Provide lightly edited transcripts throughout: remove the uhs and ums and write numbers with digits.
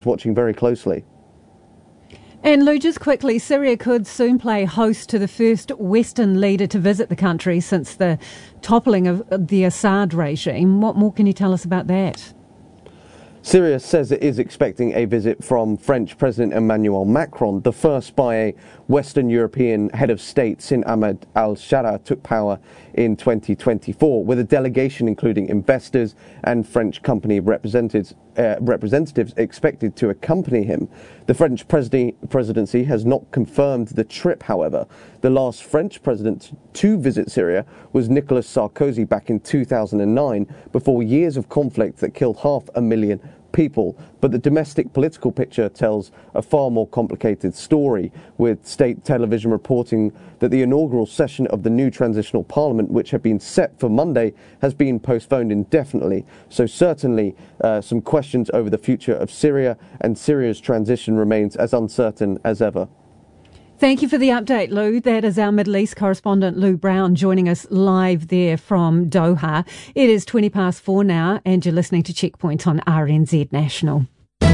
watching very closely. And Lou, just quickly, Syria could soon play host to the first Western leader to visit the country since the toppling of the Assad regime. What more can you tell us about that? Syria says it is expecting a visit from French President Emmanuel Macron, the first by a Western European head of state since Ahmed al-Shara took power in 2024, with a delegation including investors and French company representatives expected to accompany him. The French presidency has not confirmed the trip, however. The last French president to visit Syria was Nicolas Sarkozy back in 2009, before years of conflict that killed 500,000 people. But the domestic political picture tells a far more complicated story, with state television reporting that the inaugural session of the new transitional parliament, which had been set for Monday, has been postponed indefinitely. So certainly some questions over the future of Syria and Syria's transition remains as uncertain as ever. Thank you for the update, Lou. That is our Middle East correspondent, Lou Brown, joining us live there from Doha. It is 4:20 now, and you're listening to Checkpoint on RNZ National.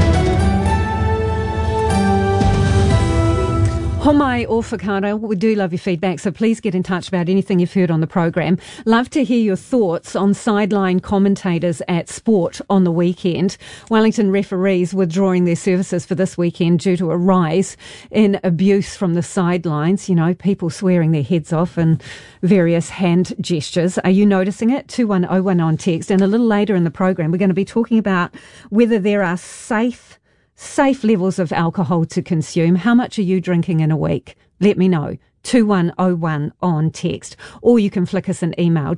Homai or whakaara, we do love your feedback, so please get in touch about anything you've heard on the program. Love to hear your thoughts on sideline commentators at sport on the weekend. Wellington referees withdrawing their services for this weekend due to a rise in abuse from the sidelines. You know, people swearing their heads off and various hand gestures. Are you noticing it? 21001 on text. And a little later in the program, we're going to be talking about whether there are safe levels of alcohol to consume. How much are you drinking in a week? Let me know. 2101 on text. Or you can flick us an email,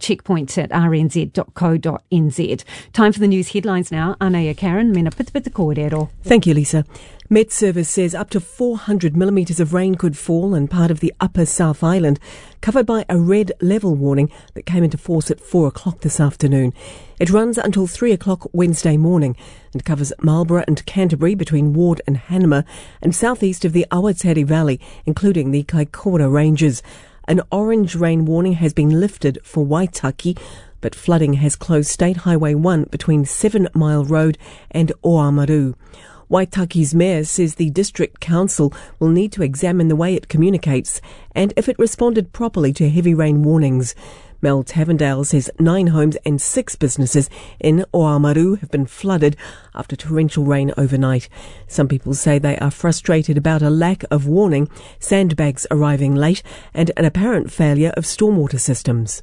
checkpoints@rnz.co.nz. Time for the news headlines now. Anaya Karen, mena pitipita kōrero. Thank you, Lisa. Met Service says up to 400 millimetres of rain could fall in part of the upper South Island, covered by a red level warning that came into force at 4 o'clock this afternoon. It runs until 3 o'clock Wednesday morning and covers Marlborough and Canterbury between Ward and Hanmer and southeast of the Awatere Valley, including the Kaikoura Ranges. An orange rain warning has been lifted for Waitaki, but flooding has closed State Highway 1 between 7 Mile Road and Oamaru. Waitaki's mayor says the district council will need to examine the way it communicates and if it responded properly to heavy rain warnings. Mel Tavendale says 9 homes and 6 businesses in Oamaru have been flooded after torrential rain overnight. Some people say they are frustrated about a lack of warning, sandbags arriving late, and an apparent failure of stormwater systems.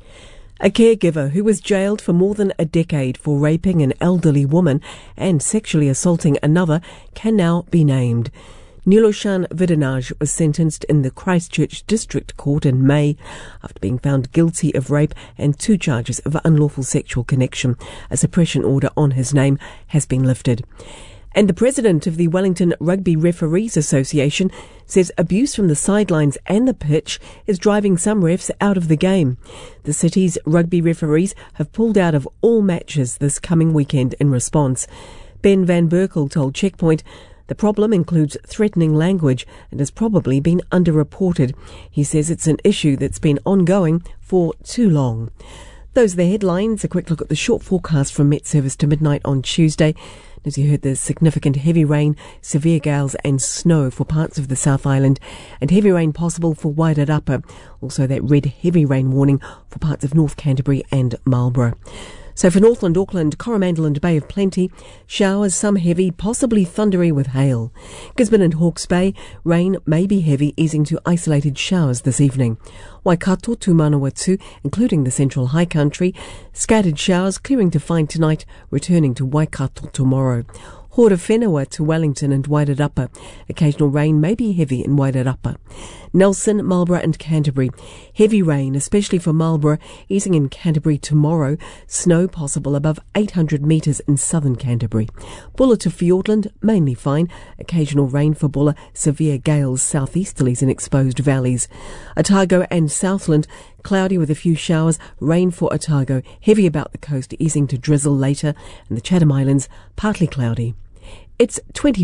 A caregiver who was jailed for more than a decade for raping an elderly woman and sexually assaulting another can now be named. Niloshan Vidanaj was sentenced in the Christchurch District Court in May after being found guilty of rape and 2 charges of unlawful sexual connection. A suppression order on his name has been lifted. And the president of the Wellington Rugby Referees Association says abuse from the sidelines and the pitch is driving some refs out of the game. The city's rugby referees have pulled out of all matches this coming weekend in response. Ben Van Berkel told Checkpoint the problem includes threatening language and has probably been underreported. He says it's an issue that's been ongoing for too long. Those are the headlines. A quick look at the short forecast from Met Service to midnight on Tuesday. As you heard, there's significant heavy rain, severe gales and snow for parts of the South Island, and heavy rain possible for Wairarapa. Also that red heavy rain warning for parts of North Canterbury and Marlborough. So for Northland, Auckland, Coromandel and Bay of Plenty, showers, some heavy, possibly thundery with hail. Gisborne and Hawke's Bay, rain may be heavy, easing to isolated showers this evening. Waikato to Manawatu, including the Central High Country, scattered showers clearing to fine tonight, returning to Waikato tomorrow. Horowhenua to Wellington and Wairarapa. Occasional rain may be heavy in Wairarapa. Nelson, Marlborough and Canterbury. Heavy rain, especially for Marlborough, easing in Canterbury tomorrow. Snow possible above 800 metres in southern Canterbury. Bulla to Fiordland, mainly fine. Occasional rain for Bulla. Severe gales, southeasterlies in exposed valleys. Otago and Southland, cloudy with a few showers. Rain for Otago. Heavy about the coast, easing to drizzle later. And the Chatham Islands, partly cloudy. It's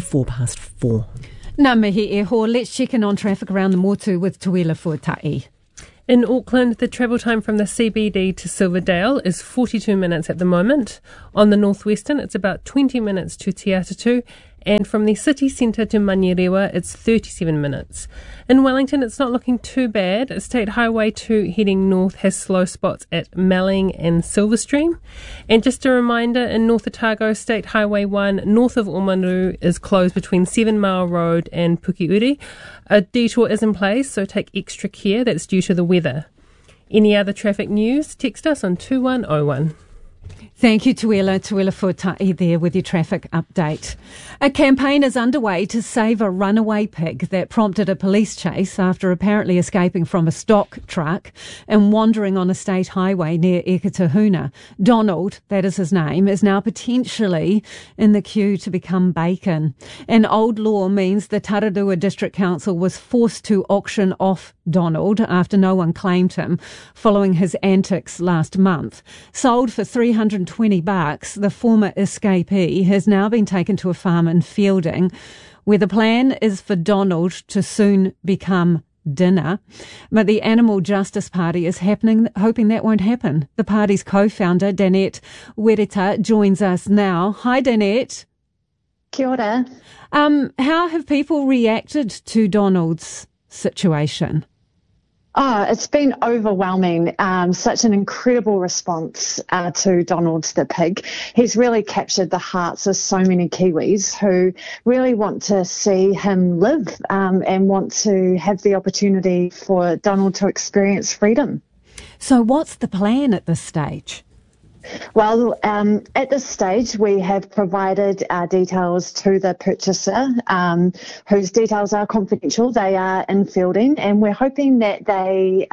4:24. Nā mihi e ho. Let's check in on traffic around the Motu with Tuila Fuatai. In Auckland, the travel time from the CBD to Silverdale is 42 minutes at the moment. On the Northwestern, it's about 20 minutes to Te Atatu. And from the city centre to Manurewa, it's 37 minutes. In Wellington, it's not looking too bad. State Highway 2 heading north has slow spots at Melling and Silverstream. And just a reminder, in North Otago, State Highway 1 north of Oamaru is closed between 7 Mile Road and Pukeuri. A detour is in place, so take extra care. That's due to the weather. Any other traffic news? Text us on 2101. Thank you, Tuela Fuatai there with your traffic update. A campaign is underway to save a runaway pig that prompted a police chase after apparently escaping from a stock truck and wandering on a state highway near Eketahuna. Donald, that is his name, is now potentially in the queue to become bacon. An old law means the Tararua District Council was forced to auction off Donald after no one claimed him following his antics last month. Sold for $320, the former escapee has now been taken to a farm in Fielding, where the plan is for Donald to soon become dinner. But the Animal Justice Party is hoping that won't happen. The party's co-founder, Danette Wereta, joins us now. Hi, Danette. Kia ora. How have people reacted to Donald's situation? Oh, it's been overwhelming. Such an incredible response to Donald the pig. He's really captured the hearts of so many Kiwis who really want to see him live and want to have the opportunity for Donald to experience freedom. So what's the plan at this stage? Well, at this stage, we have provided details to the purchaser, whose details are confidential. They are in Fielding, and we're hoping that they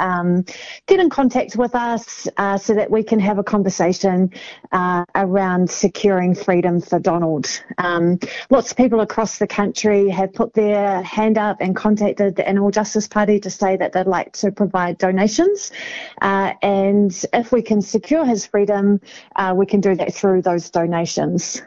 get in contact with us so that we can have a conversation around securing freedom for Donald. Lots of people across the country have put their hand up and contacted the Animal Justice Party to say that they'd like to provide donations. And if we can secure his freedom, we can do that through those donations.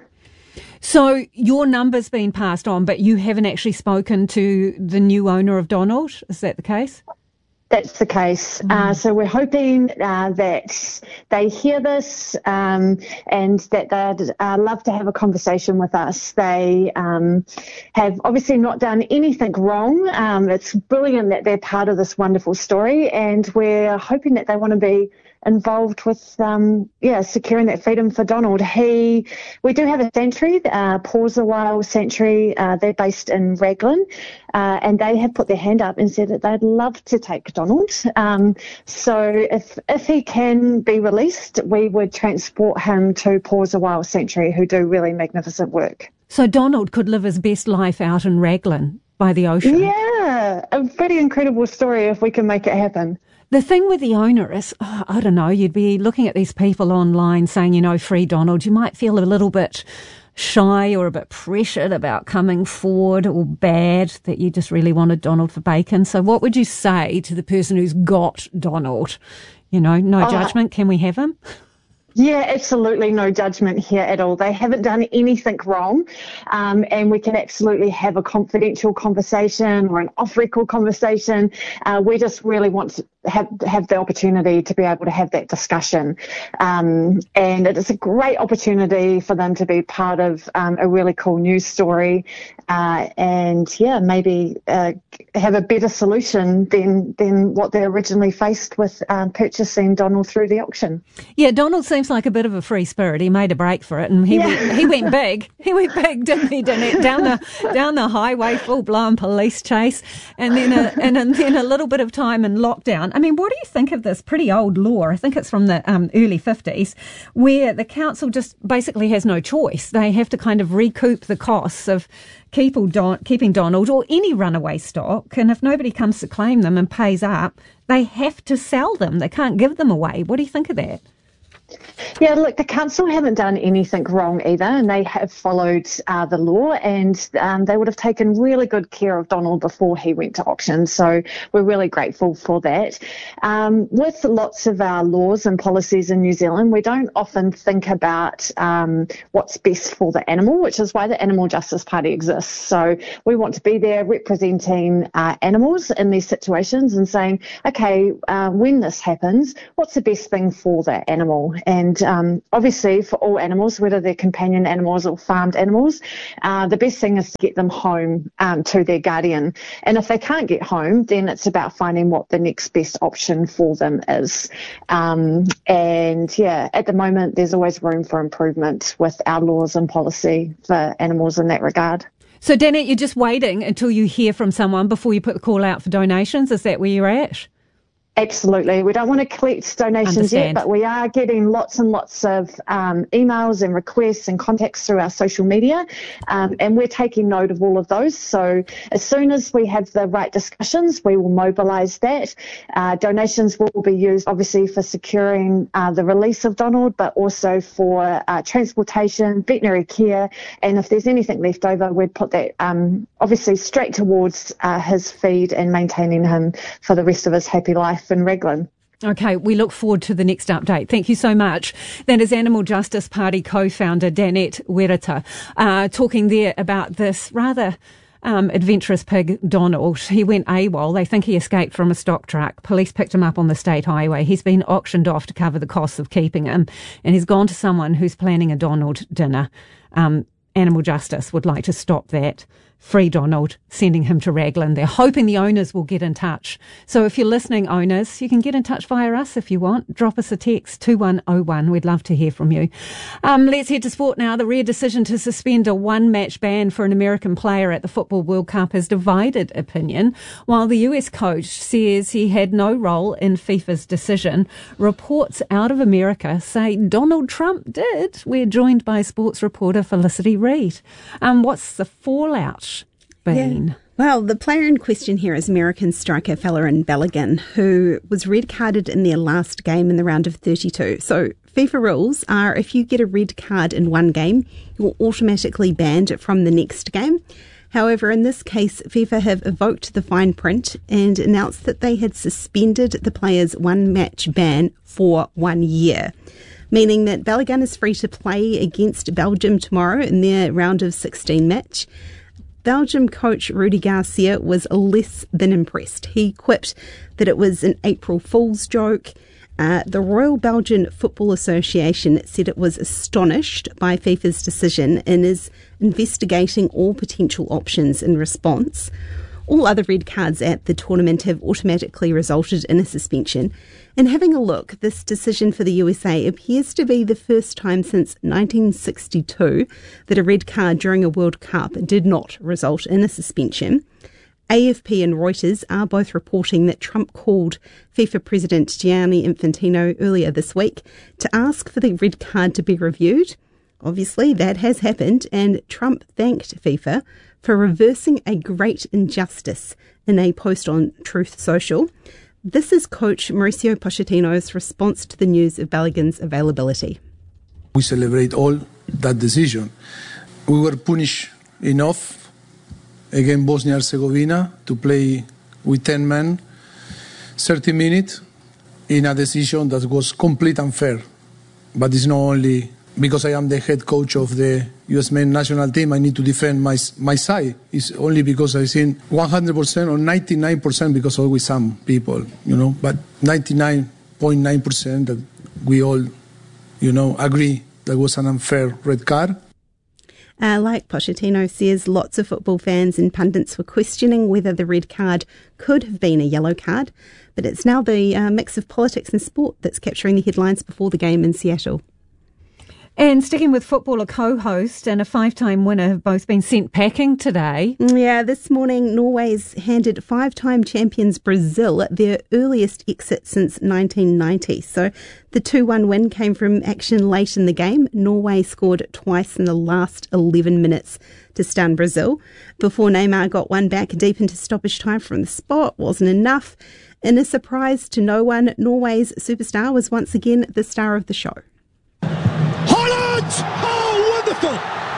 So your number's been passed on, but you haven't actually spoken to the new owner of Donald? Is that the case? That's the case. So we're hoping that they hear this and that they'd love to have a conversation with us. They have obviously not done anything wrong. It's brilliant that they're part of this wonderful story, and we're hoping that they want to be involved with securing that freedom for Donald. We do have a sanctuary, Pause a While Sanctuary. They're based in Raglan, and they have put their hand up and said that they'd love to take Donald. So if he can be released, we would transport him to Pause a While Sanctuary, who do really magnificent work. So Donald could live his best life out in Raglan by the ocean. Yeah, a pretty incredible story if we can make it happen. The thing with the owner is, I don't know, you'd be looking at these people online saying, free Donald. You might feel a little bit shy or a bit pressured about coming forward, or bad that you just really wanted Donald for bacon. So what would you say to the person who's got Donald? No judgment. Can we have him? Yeah, absolutely no judgment here at all. They haven't done anything wrong, and we can absolutely have a confidential conversation or an off-record conversation. We just really want to have the opportunity to be able to have that discussion, and it is a great opportunity for them to be part of a really cool news story, and maybe have a better solution than what they originally faced with purchasing Donald through the auction. Yeah, Donald seems like a bit of a free spirit. He made a break for it, and he went big. He went big, didn't he? Down the highway, full blown police chase, and then a little bit of time in lockdown. I mean, what do you think of this pretty old law? I think it's from the early 50s, where the council just basically has no choice. They have to kind of recoup the costs of keeping Donald or any runaway stock, and if nobody comes to claim them and pays up, they have to sell them. They can't give them away. What do you think of that? Yeah, look, the council haven't done anything wrong either, and they have followed the law, and they would have taken really good care of Donald before he went to auction. So we're really grateful for that. With lots of our laws and policies in New Zealand, we don't often think about what's best for the animal, which is why the Animal Justice Party exists. So we want to be there representing animals in these situations and saying, okay, when this happens, what's the best thing for that animal? And obviously for all animals, whether they're companion animals or farmed animals, the best thing is to get them home to their guardian. And if they can't get home, then it's about finding what the next best option for them is. And yeah, at the moment, there's always room for improvement with our laws and policy for animals in that regard. So, Danette, you're just waiting until you hear from someone before you put the call out for donations? Is that where you're at? Absolutely. We don't want to collect donations yet, but we are getting lots and lots of emails and requests and contacts through our social media, and we're taking note of all of those. So as soon as we have the right discussions, we will mobilise that. Donations will be used, obviously, for securing the release of Donald, but also for transportation, veterinary care, and if there's anything left over, we'd put that obviously straight towards his feed and maintaining him for the rest of his happy life in Raglan. Okay, we look forward to the next update. Thank you so much. That is Animal Justice Party co-founder Danette Wereta talking there about this rather adventurous pig, Donald. He went AWOL. They think he escaped from a stock truck. Police picked him up on the state highway. He's been auctioned off to cover the costs of keeping him, and he's gone to someone who's planning a Donald dinner. Animal Justice would like to stop that. Free Donald, sending him to Raglan. They're hoping the owners will get in touch. So if you're listening, owners, you can get in touch via us if you want. Drop us a text, 2101. We'd love to hear from you. Let's head to sport now. The rare decision to suspend a one-match ban for an American player at the Football World Cup has divided opinion. While the US coach says he had no role in FIFA's decision, reports out of America say Donald Trump did. We're joined by sports reporter Felicity Reid. What's the fallout been? Yeah. Well, the player in question here is American striker Folarin Balogun, who was red carded in their last game in the round of 32. So FIFA rules are if you get a red card in one game, you're automatically banned from the next game. However, in this case, FIFA have evoked the fine print and announced that they had suspended the player's one-match ban for 1 year, meaning that Balogun is free to play against Belgium tomorrow in their round of 16 match. Belgium coach Rudi Garcia was less than impressed. He quipped that it was an April Fool's joke. The Royal Belgian Football Association said it was astonished by FIFA's decision and is investigating all potential options in response. All other red cards at the tournament have automatically resulted in a suspension. And having a look, this decision for the USA appears to be the first time since 1962 that a red card during a World Cup did not result in a suspension. AFP and Reuters are both reporting that Trump called FIFA President Gianni Infantino earlier this week to ask for the red card to be reviewed. Obviously, that has happened, and Trump thanked FIFA for reversing a great injustice in a post on Truth Social. This is coach Mauricio Pochettino's response to the news of Balogun's availability. We celebrate all that decision. We were punished enough against Bosnia-Herzegovina to play with 10 men, 30 minutes, in a decision that was complete unfair. But it's not only because I am the head coach of the U.S. men's national team, I need to defend my side. It's only because I think 100% or 99% because always some people, but 99.9% that we all, agree that was an unfair red card. Like Pochettino says, lots of football fans and pundits were questioning whether the red card could have been a yellow card, but it's now the mix of politics and sport that's capturing the headlines before the game in Seattle. And sticking with football, a co-host and a 5-time winner have both been sent packing today. Yeah, this morning Norway's handed 5-time champions Brazil their earliest exit since 1990. So the 2-1 win came from action late in the game. Norway scored twice in the last 11 minutes to stun Brazil. Before Neymar got one back deep into stoppage time from the spot, wasn't enough. In a surprise to no one, Norway's superstar was once again the star of the show. Oh, wonderful!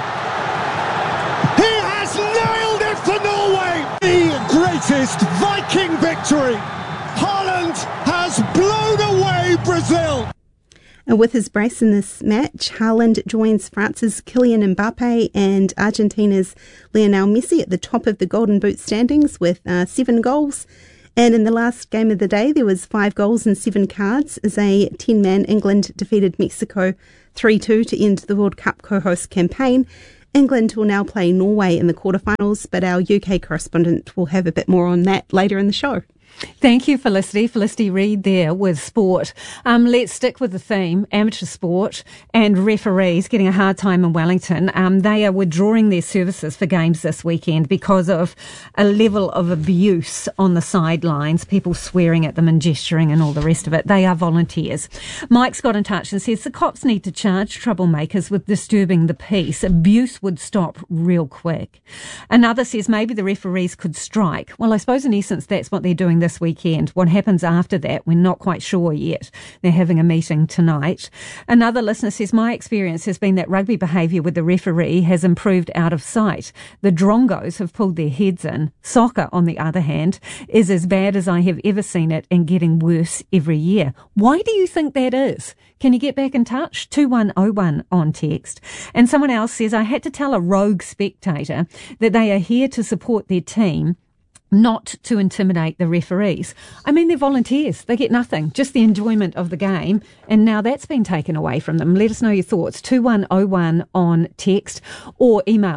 He has nailed it for Norway! The greatest Viking victory! Haaland has blown away Brazil! And with his brace in this match, Haaland joins France's Kylian Mbappe and Argentina's Lionel Messi at the top of the Golden Boot standings with 7 goals. And in the last game of the day, there was 5 goals and 7 cards as a 10-man England defeated Mexico 3-2 to end the World Cup co-host campaign. England will now play Norway in the quarterfinals, but our UK correspondent will have a bit more on that later in the show. Thank you, Felicity. Felicity Reid there with sport. Let's stick with the theme, amateur sport and referees getting a hard time in Wellington. They are withdrawing their services for games this weekend because of a level of abuse on the sidelines, people swearing at them and gesturing and all the rest of it. They are volunteers. Mike's got in touch and says the cops need to charge troublemakers with disturbing the peace. Abuse would stop real quick. Another says maybe the referees could strike. Well, I suppose in essence that's what they're doing this weekend. What happens after that, we're not quite sure yet. They're having a meeting tonight. Another listener says, my experience has been that rugby behaviour with the referee has improved out of sight. The drongos have pulled their heads in. Soccer, on the other hand, is as bad as I have ever seen it and getting worse every year. Why do you think that is? Can you get back in touch? 2101 on text. And someone else says, I had to tell a rogue spectator that they are here to support their team, not to intimidate the referees. I mean, they're volunteers. They get nothing, just the enjoyment of the game. And now that's been taken away from them. Let us know your thoughts. 2101 on text or email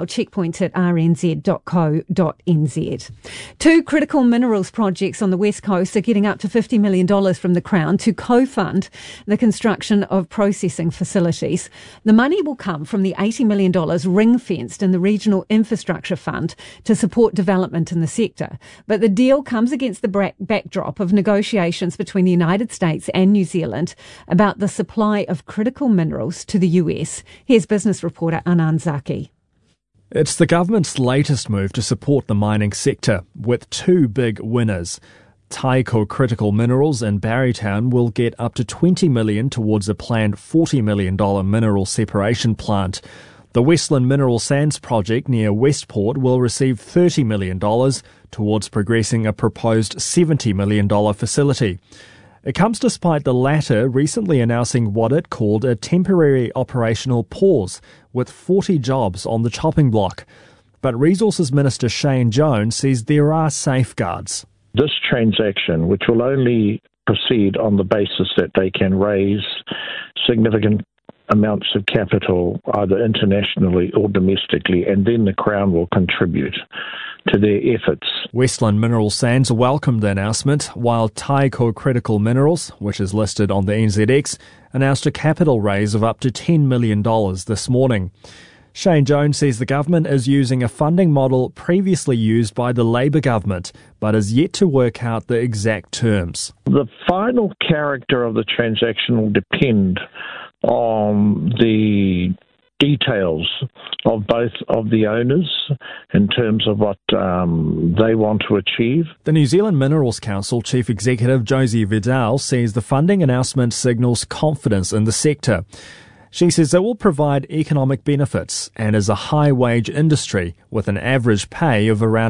checkpoints@rnz.co.nz. 2 critical minerals projects on the West Coast are getting up to $50 million from the Crown to co-fund the construction of processing facilities. The money will come from the $80 million ring-fenced in the Regional Infrastructure Fund to support development in the sector. But the deal comes against the backdrop of negotiations between the United States and New Zealand about the supply of critical minerals to the US. Here's business reporter Anand Zaki. It's the government's latest move to support the mining sector, with 2 big winners. Taiko Critical Minerals in Barrytown will get up to $20 million towards a planned $40 million mineral separation plant. The Westland Mineral Sands project near Westport will receive $30 million towards progressing a proposed $70 million facility. It comes despite the latter recently announcing what it called a temporary operational pause, with 40 jobs on the chopping block. But Resources Minister Shane Jones says there are safeguards. This transaction, which will only proceed on the basis that they can raise significant amounts of capital either internationally or domestically, and then the Crown will contribute to their efforts. Westland Mineral Sands welcomed the announcement, while Taiko Critical Minerals, which is listed on the NZX, announced a capital raise of up to $10 million this morning. Shane Jones says the government is using a funding model previously used by the Labour government, but is yet to work out the exact terms. The final character of the transaction will depend on the details of both of the owners in terms of what they want to achieve. The New Zealand Minerals Council Chief Executive Josie Vidal says the funding announcement signals confidence in the sector. She says it will provide economic benefits and is a high-wage industry with an average pay of around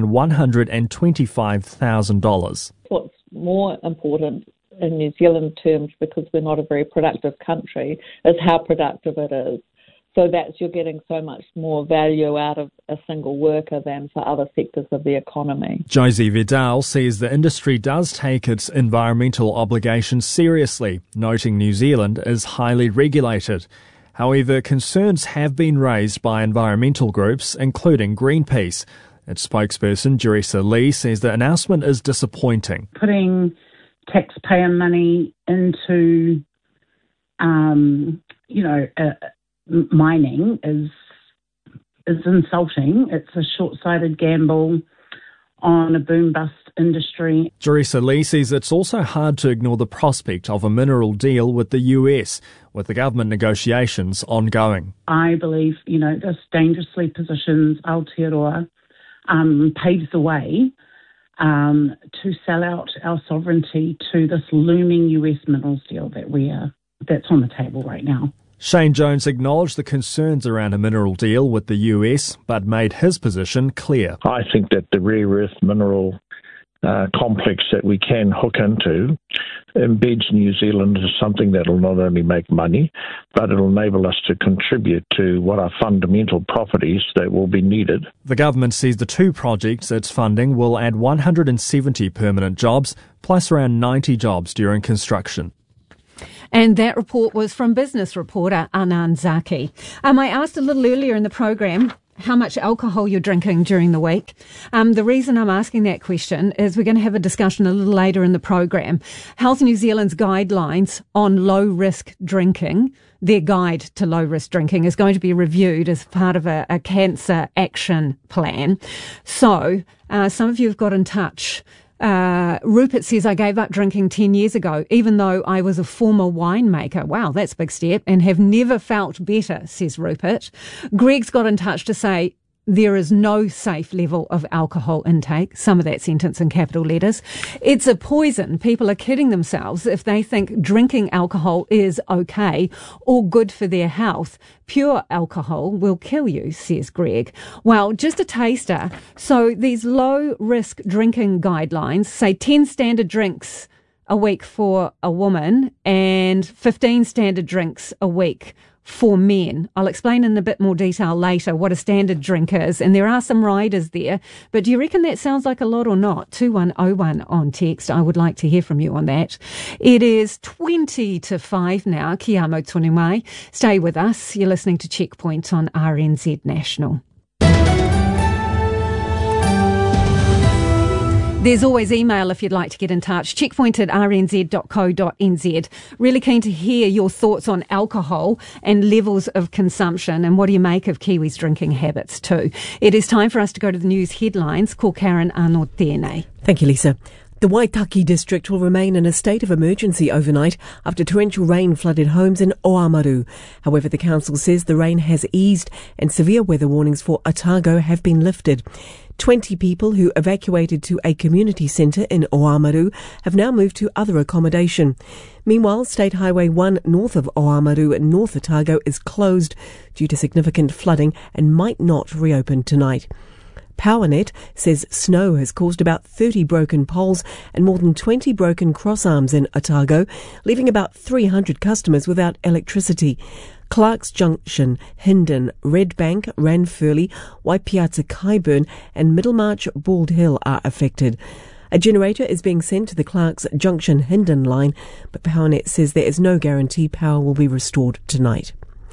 $125,000. What's more important in New Zealand terms, because we're not a very productive country, is how productive it is. So that's, you're getting so much more value out of a single worker than for other sectors of the economy. Josie Vidal says the industry does take its environmental obligations seriously, noting New Zealand is highly regulated. However, concerns have been raised by environmental groups, including Greenpeace. Its spokesperson, Jeresa Lee, says the announcement is disappointing. Putting taxpayer money into, mining is insulting. It's a short-sighted gamble on a boom-bust industry. Jeresa Lee says it's also hard to ignore the prospect of a mineral deal with the US, with the government negotiations ongoing. I believe, this dangerously positions Aotearoa, paves the way to sell out our sovereignty to this looming US minerals deal that's on the table right now. Shane Jones acknowledged the concerns around a mineral deal with the US, but made his position clear. I think that the rare earth mineral complex that we can hook into embeds New Zealand as something that will not only make money, but it will enable us to contribute to what are fundamental properties that will be needed. The government says the two projects it's funding will add 170 permanent jobs, plus around 90 jobs during construction. And that report was from business reporter Anand Zaki. I asked a little earlier in the program how much alcohol you're drinking during the week. The reason I'm asking that question is we're going to have a discussion a little later in the program. Health New Zealand's guidelines on low-risk drinking, their guide to low-risk drinking, is going to be reviewed as part of a cancer action plan. So some of you have got in touch. Rupert says, I gave up drinking 10 years ago, even though I was a former winemaker. Wow, that's a big step, and have never felt better, says Rupert. Greg's got in touch to say, there is no safe level of alcohol intake. Some of that sentence in capital letters. It's a poison. People are kidding themselves if they think drinking alcohol is okay or good for their health. Pure alcohol will kill you, says Greg. Well, just a taster. So these low-risk drinking guidelines say 10 standard drinks a week for a woman and 15 standard drinks a week for men. I'll explain in a bit more detail later what a standard drink is, and there are some riders there. But do you reckon that sounds like a lot or not? 2101 on text. I would like to hear from you on that. It is 20 to 5 now. Ki amo tonu mai. Stay with us. You're listening to Checkpoint on RNZ National. There's always email if you'd like to get in touch. checkpoint@rnz.co.nz. Really keen to hear your thoughts on alcohol and levels of consumption, and what do you make of Kiwis' drinking habits too. It is time for us to go to the news headlines. Ko Karen Arnold tēnei. Thank you, Lisa. The Waitaki district will remain in a state of emergency overnight after torrential rain flooded homes in Oamaru. However, the council says the rain has eased and severe weather warnings for Otago have been lifted. 20 people who evacuated to a community centre in Oamaru have now moved to other accommodation. Meanwhile, State Highway 1 north of Oamaru and North Otago is closed due to significant flooding and might not reopen tonight. PowerNet says snow has caused about 30 broken poles and more than 20 broken crossarms in Otago, leaving about 300 customers without electricity. Clarks Junction, Hindon, Redbank, Ranfurly, Waipiata Kyburn and Middlemarch Bald Hill are affected. A generator is being sent to the Clarks Junction Hindon line, but PowerNet says there is no guarantee power will be restored tonight.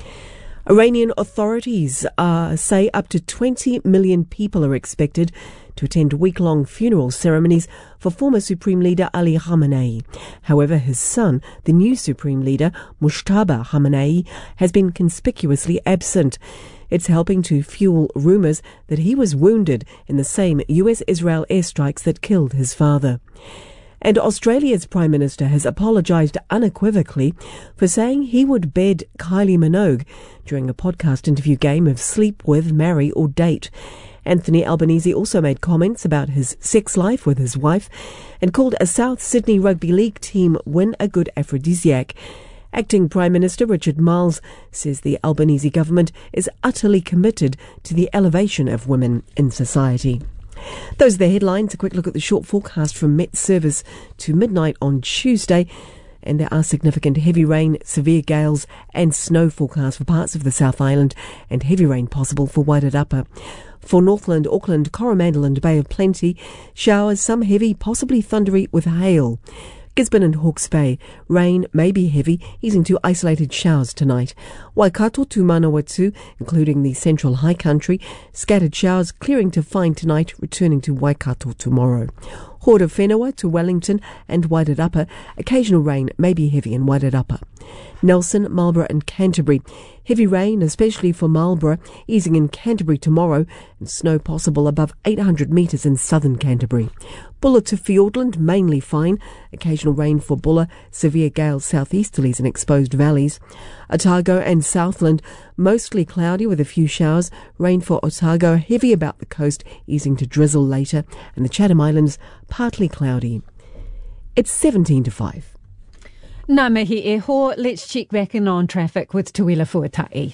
Iranian authorities say up to 20 million people are expected to attend week-long funeral ceremonies for former Supreme Leader Ali Khamenei. However, his son, the new Supreme Leader, Mujtaba Khamenei, has been conspicuously absent. It's helping to fuel rumours that he was wounded in the same US-Israel airstrikes that killed his father. And Australia's Prime Minister has apologised unequivocally for saying he would bed Kylie Minogue during a podcast interview game of Sleep With, Marry or Date. Anthony Albanese also made comments about his sex life with his wife and called a South Sydney Rugby League team win a good aphrodisiac. Acting Prime Minister Richard Marles says the Albanese government is utterly committed to the elevation of women in society. Those are the headlines. A quick look at the short forecast from Met Service to midnight on Tuesday. And there are significant heavy rain, severe gales and snow forecast for parts of the South Island and heavy rain possible for Wairarapa. For Northland, Auckland, Coromandel and Bay of Plenty, showers, some heavy, possibly thundery with hail. Gisborne and Hawke's Bay, rain may be heavy, easing to isolated showers tonight. Waikato to Manawatu, including the central high country, scattered showers clearing to fine tonight, returning to Waikato tomorrow. Hora Whenua to Wellington and Wairarapa, occasional rain may be heavy in Wairarapa. Nelson, Marlborough and Canterbury, heavy rain especially for Marlborough, easing in Canterbury tomorrow and snow possible above 800 metres in southern Canterbury. Bulla to Fiordland, mainly fine, occasional rain for Bulla, severe gales southeasterlies in exposed valleys. Otago and Southland, mostly cloudy with a few showers, rain for Otago, heavy about the coast, easing to drizzle later, and the Chatham Islands, partly cloudy. It's 17 to 5. Nā mihi e ho, let's check back in on traffic with Tuila Fuatai.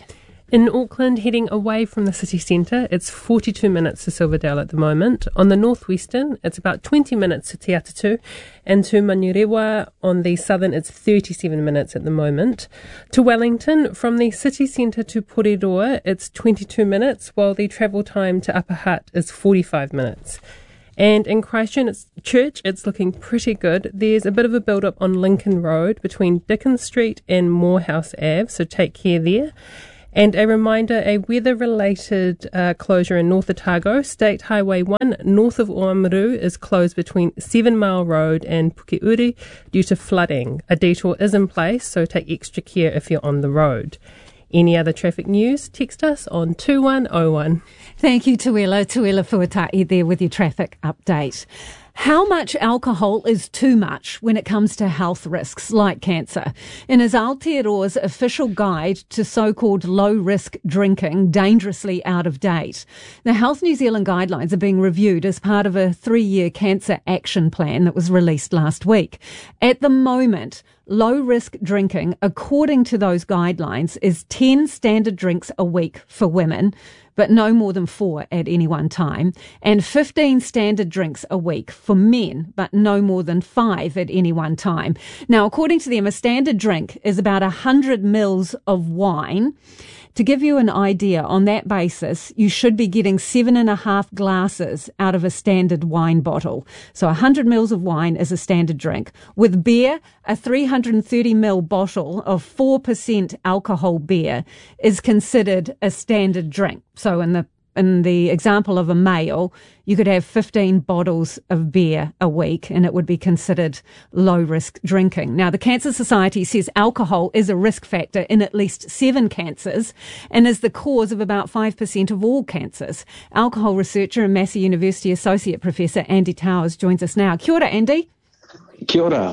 In Auckland, heading away from the city centre, it's 42 minutes to Silverdale at the moment. On the northwestern, it's about 20 minutes to Te Atatu, and to Manurewa on the southern, it's 37 minutes at the moment. To Wellington, from the city centre to Porirua, it's 22 minutes, while the travel time to Upper Hutt is 45 minutes. And in Christchurch, it's looking pretty good. There's a bit of a build-up on Lincoln Road between Dickens Street and Morehouse Ave, so take care there. And a reminder, a weather-related closure in North Otago, State Highway 1 north of Oamaru is closed between 7 Mile Road and Pukeuri due to flooding. A detour is in place, so take extra care if you're on the road. Any other traffic news, text us on 2101. Thank you, Tuela Fuatai there with your traffic update. How much alcohol is too much when it comes to health risks like cancer? In his Aotearoa's official guide to so-called low-risk drinking, dangerously out of date, the Health New Zealand guidelines are being reviewed as part of a 3-year cancer action plan that was released last week. At the moment, low-risk drinking, according to those guidelines, is 10 standard drinks a week for women, but no more than 4 at any one time, and 15 standard drinks a week for men, but no more than 5 at any one time. Now, according to them, a standard drink is about 100 mils of wine. To give you an idea, on that basis, you should be getting 7.5 glasses out of a standard wine bottle. So 100 mils of wine is a standard drink. With beer, a 330 ml bottle of 4% alcohol beer is considered a standard drink. So in the example of a male, you could have 15 bottles of beer a week and it would be considered low-risk drinking. Now, the Cancer Society says alcohol is a risk factor in at least 7 cancers and is the cause of about 5% of all cancers. Alcohol researcher and Massey University Associate Professor Andy Towers joins us now. Kia ora, Andy. Kia ora.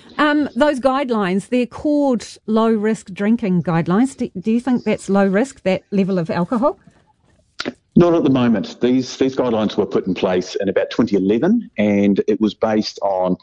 Those guidelines, they're called low-risk drinking guidelines. Do you think that's low risk, that level of alcohol? Not at the moment. These guidelines were put in place in about 2011, and it was based on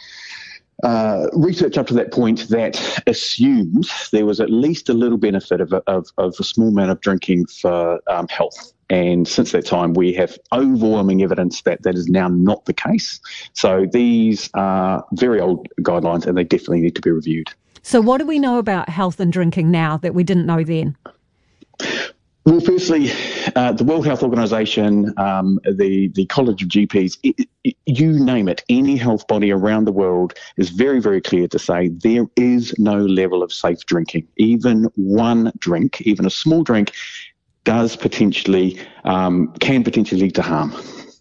research up to that point that assumed there was at least a little benefit of a small amount of drinking for health. And since that time, we have overwhelming evidence that that is now not the case. So these are very old guidelines, and they definitely need to be reviewed. So what do we know about health and drinking now that we didn't know then? Well, firstly, the World Health Organization, the College of GPs, you name it, any health body around the world is very, very clear to say there is no level of safe drinking. Even one drink, even a small drink, can potentially lead to harm.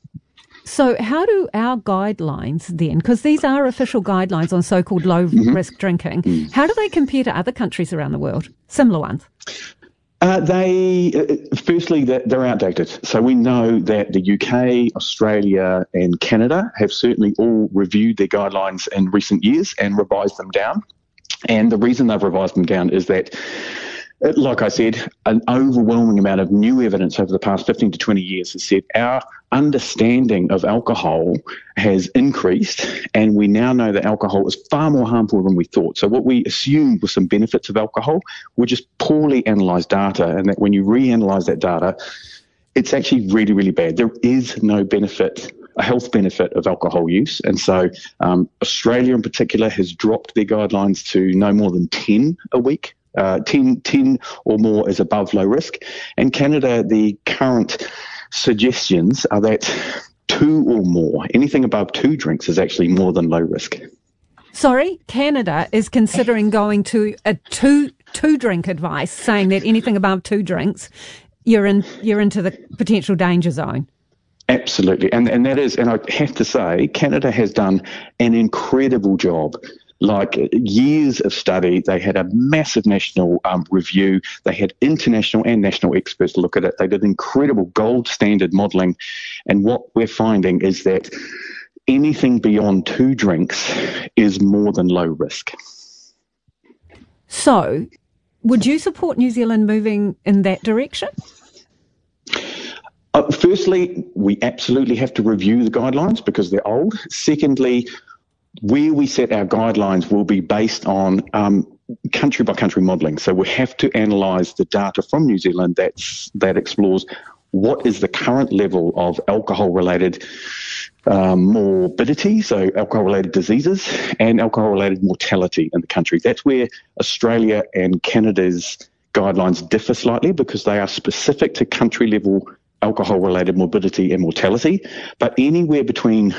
So how do our guidelines then, because these are official guidelines on so-called low-risk drinking, how do they compare to other countries around the world, similar ones? Firstly, they're outdated. So we know that the UK, Australia and Canada have certainly all reviewed their guidelines in recent years and revised them down. And the reason they've revised them down is that, like I said, an overwhelming amount of new evidence over the past 15 to 20 years has said our understanding of alcohol has increased, and we now know that alcohol is far more harmful than we thought. So what we assumed were some benefits of alcohol were just poorly analysed data, and that when you reanalyse that data, it's actually really, really bad. There is no benefit, a health benefit of alcohol use. And so Australia in particular has dropped their guidelines to no more than 10 a week. 10 or more is above low risk. And Canada, the current suggestions are that 2 or more, anything above 2 drinks is actually more than low risk. Sorry, Canada is considering going to a two drink advice, saying that anything above 2 drinks, you're into the potential danger zone. Absolutely. And that is, and I have to say, Canada has done an incredible job. Like years of study, they had a massive national review. They had international and national experts look at it. They did incredible gold standard modelling. And what we're finding is that anything beyond 2 drinks is more than low risk. So, would you support New Zealand moving in that direction? Firstly, we absolutely have to review the guidelines because they're old. Secondly, where we set our guidelines will be based on country by country modelling. So we have to analyse the data from New Zealand that explores what is the current level of alcohol-related morbidity, so alcohol-related diseases, and alcohol-related mortality in the country. That's where Australia and Canada's guidelines differ slightly, because they are specific to country-level alcohol-related morbidity and mortality, but anywhere between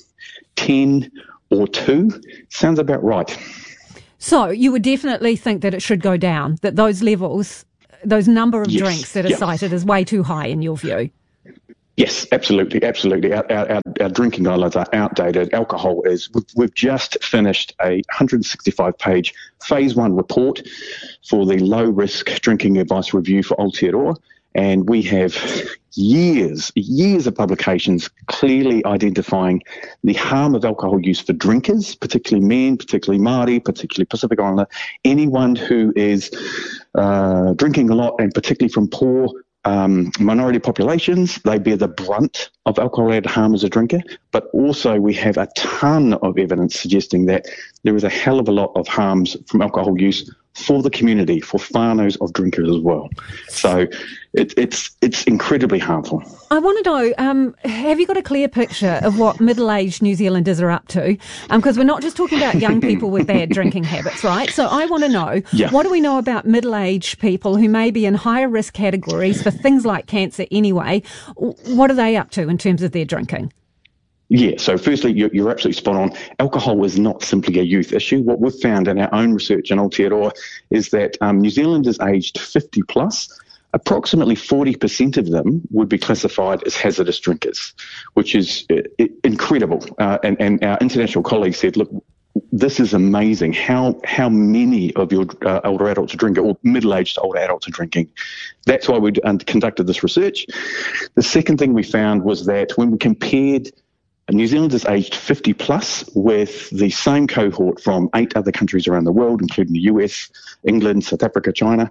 10 or 2 sounds about right. So you would definitely think that it should go down, that those levels, those number of drinks that are cited is way too high in your view? Yes, absolutely. Our drinking guidelines are outdated. Alcohol is, we've just finished a 165-page phase 1 report for the low-risk drinking advice review for Aotearoa, and we have years of publications clearly identifying the harm of alcohol use for drinkers, particularly men, particularly Māori, particularly Pacific Islander, anyone who is drinking a lot, and particularly from poor minority populations. They bear the brunt of alcohol-related harm as a drinker, but also we have a ton of evidence suggesting that there is a hell of a lot of harms from alcohol use for the community, for whānaus of drinkers as well. So it's incredibly harmful. I want to know, have you got a clear picture of what middle-aged New Zealanders are up to? Because we're not just talking about young people with bad drinking habits, right? So I want to know, what do we know about middle-aged people who may be in higher risk categories for things like cancer anyway? What are they up to in terms of their drinking? Yeah, so firstly, you're absolutely spot on. Alcohol is not simply a youth issue. What we've found in our own research in Aotearoa is that New Zealanders aged 50 plus, approximately 40% of them would be classified as hazardous drinkers, which is incredible. And our international colleagues said, look, this is amazing how many of your older adults are drinking, or middle-aged older adults are drinking. That's why we conducted this research. The second thing we found was that when we compared New Zealanders aged 50 plus with the same cohort from 8 other countries around the world, including the US, England, South Africa, China,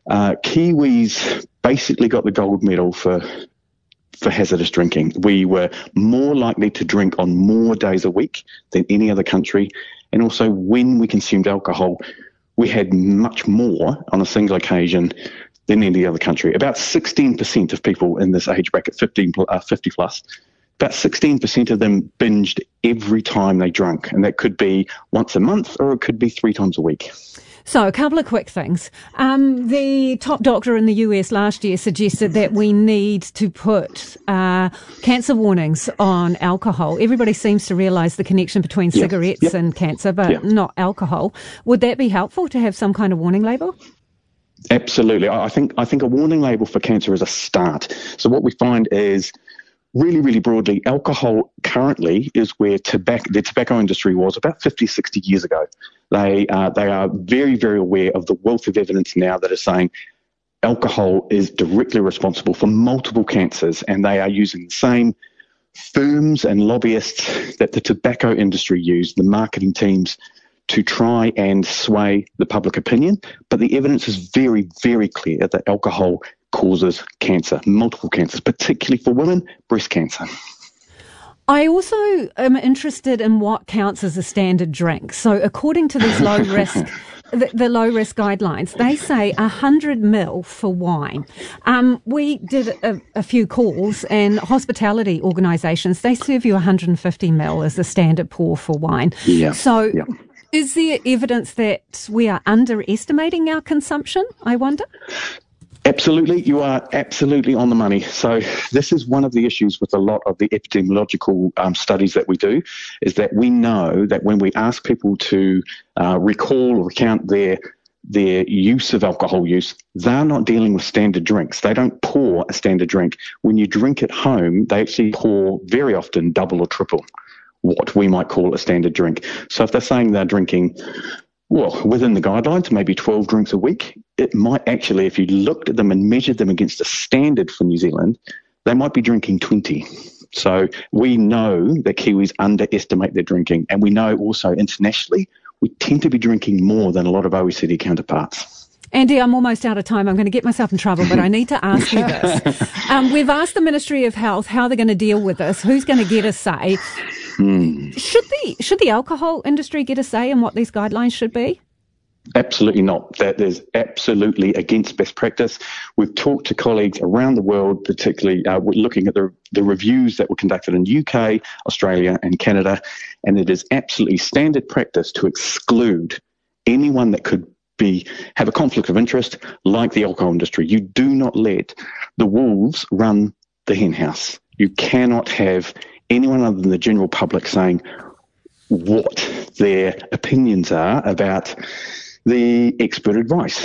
Kiwis basically got the gold medal for hazardous drinking. We were more likely to drink on more days a week than any other country. And also when we consumed alcohol, we had much more on a single occasion than any other country. About 16% of people in this age bracket, 50 plus, about 16% of them binged every time they drank, and that could be once a month or it could be 3 times a week. So a couple of quick things. The top doctor in the US last year suggested that we need to put cancer warnings on alcohol. Everybody seems to realise the connection between cigarettes and cancer, but not alcohol. Would that be helpful to have some kind of warning label? Absolutely. I think a warning label for cancer is a start. So what we find is, really, really broadly, alcohol currently is where the tobacco industry was about 50, 60 years ago. They are very, very aware of the wealth of evidence now that is saying alcohol is directly responsible for multiple cancers, and they are using the same firms and lobbyists that the tobacco industry use, the marketing teams, to try and sway the public opinion. But the evidence is very, very clear that alcohol causes cancer, multiple cancers, particularly for women, breast cancer. I also am interested in what counts as a standard drink. So according to these low-risk the low-risk guidelines, they say 100 ml for wine. We did a few calls, and hospitality organisations, they serve you 150 ml as the standard pour for wine. Is there evidence that we are underestimating our consumption, I wonder? Absolutely, you are absolutely on the money. So this is one of the issues with a lot of the epidemiological studies that we do, is that we know that when we ask people to recall or recount their use of alcohol use, they're not dealing with standard drinks. They don't pour a standard drink. When you drink at home, they actually pour very often double or triple what we might call a standard drink. So if they're saying they're drinking, well, within the guidelines, maybe 12 drinks a week, it might actually, if you looked at them and measured them against a standard for New Zealand, they might be drinking 20. So we know that Kiwis underestimate their drinking, and we know also internationally we tend to be drinking more than a lot of OECD counterparts. Andy, I'm almost out of time. I'm going to get myself in trouble, but I need to ask you this. We've asked the Ministry of Health how they're going to deal with this, who's going to get a say. Should the alcohol industry get a say in what these guidelines should be? Absolutely not. That is absolutely against best practice. We've talked to colleagues around the world, particularly looking at the reviews that were conducted in UK, Australia and Canada, and it is absolutely standard practice to exclude anyone that could have a conflict of interest, like the alcohol industry. You do not let the wolves run the hen house. You cannot have anyone other than the general public saying what their opinions are about the expert advice.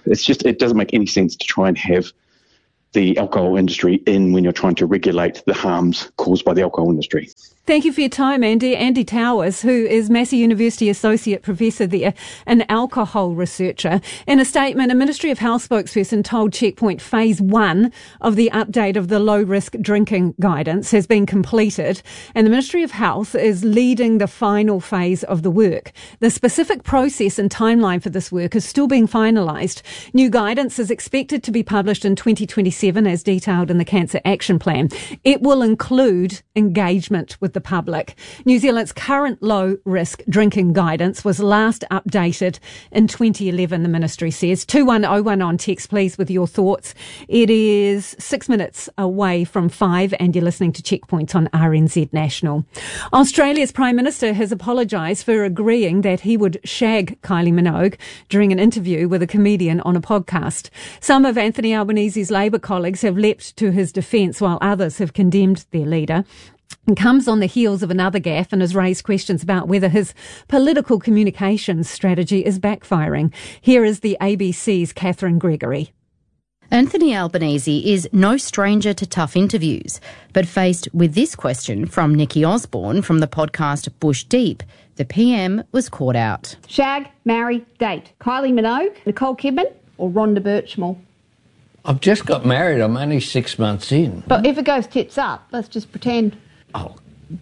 It doesn't make any sense to try and have the alcohol industry in when you're trying to regulate the harms caused by the alcohol industry. Thank you for your time, Andy. Andy Towers, who is Massey University Associate Professor there, an alcohol researcher. In a statement, a Ministry of Health spokesperson told Checkpoint Phase 1 of the update of the low-risk drinking guidance has been completed, and the Ministry of Health is leading the final phase of the work. The specific process and timeline for this work is still being finalised. New guidance is expected to be published in 2027 as detailed in the Cancer Action Plan. It will include engagement with the public. New Zealand's current low-risk drinking guidance was last updated in 2011, the ministry says. 2101 on text, please, with your thoughts. It is 6 minutes away from 5 and you're listening to Checkpoints on RNZ National. Australia's Prime Minister has apologised for agreeing that he would shag Kylie Minogue during an interview with a comedian on a podcast. Some of Anthony Albanese's Labour colleagues have leapt to his defence while others have condemned their leader. And comes on the heels of another gaffe and has raised questions about whether his political communications strategy is backfiring. Here is the ABC's Catherine Gregory. Anthony Albanese is no stranger to tough interviews, but faced with this question from Nikki Osborne from the podcast Bush Deep, the PM was caught out. Shag, marry, date. Kylie Minogue, Nicole Kidman or Rhonda Birchmore? I've just got married. I'm only 6 months in. But if it goes tits up, let's just pretend. Oh,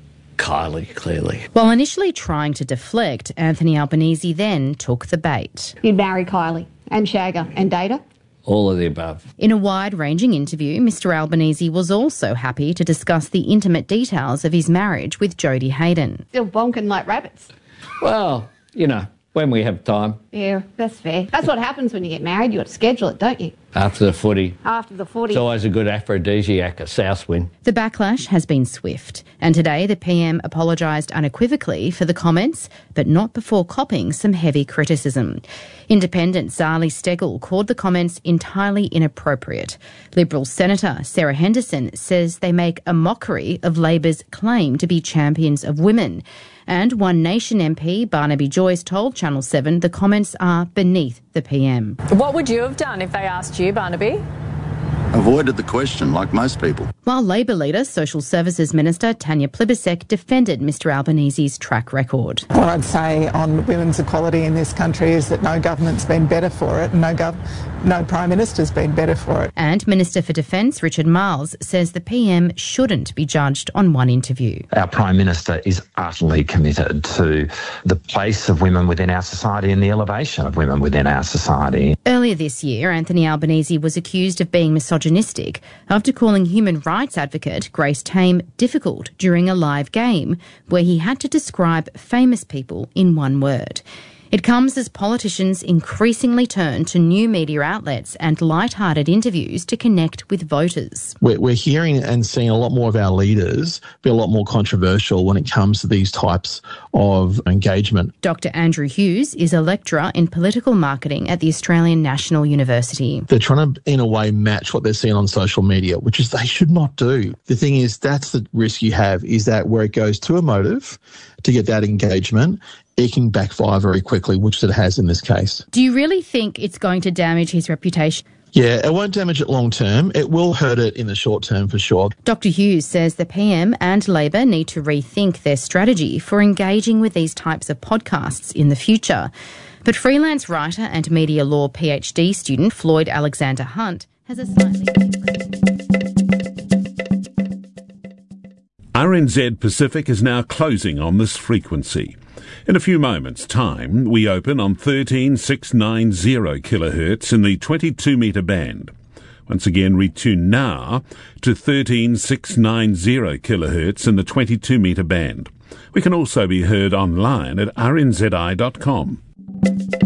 Kylie, clearly. While initially trying to deflect, Anthony Albanese then took the bait. You'd marry Kylie and shag her and date her? All of the above. In a wide-ranging interview, Mr Albanese was also happy to discuss the intimate details of his marriage with Jodie Hayden. Still bonking like rabbits. Well, when we have time. Yeah, that's fair. That's what happens when you get married. You got to schedule it, don't you? After the footy. After the footy. It's always a good aphrodisiac, a south wind. The backlash has been swift, and today the PM apologised unequivocally for the comments, but not before copping some heavy criticism. Independent Zali Steggall called the comments entirely inappropriate. Liberal Senator Sarah Henderson says they make a mockery of Labor's claim to be champions of women. And One Nation MP Barnaby Joyce told Channel 7 the comments are beneath the PM. What would you have done if they asked you, Barnaby? Avoided the question, like most people. While Labor leader, Social Services Minister Tanya Plibersek defended Mr Albanese's track record. What I'd say on women's equality in this country is that no government's been better for it and no Prime Minister's been better for it. And Minister for Defence Richard Marles says the PM shouldn't be judged on one interview. Our Prime Minister is utterly committed to the place of women within our society and the elevation of women within our society. Earlier this year, Anthony Albanese was accused of being misogynistic after calling human rights advocate Grace Tame difficult during a live game where he had to describe famous people in one word. It comes as politicians increasingly turn to new media outlets and light-hearted interviews to connect with voters. We're hearing and seeing a lot more of our leaders be a lot more controversial when it comes to these types of engagement. Dr. Andrew Hughes is a lecturer in political marketing at the Australian National University. They're trying to, in a way, match what they're seeing on social media, which is they should not do. The thing is, that's the risk you have, is that where it goes to a motive to get that engagement, it can backfire very quickly, which it has in this case. Do you really think it's going to damage his reputation? Yeah, it won't damage it long term. It will hurt it in the short term for sure. Dr. Hughes says the PM and Labor need to rethink their strategy for engaging with these types of podcasts in the future. But freelance writer and media law PhD student Floyd Alexander Hunt has a slightly different... RNZ Pacific is now closing on this frequency. In a few moments' time, we open on 13690 kHz in the 22-metre band. Once again, retune now to 13690 kHz in the 22-metre band. We can also be heard online at rnzi.com.